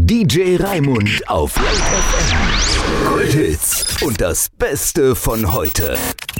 DJ Raimund auf Light FM. Kulthits und das Beste von heute.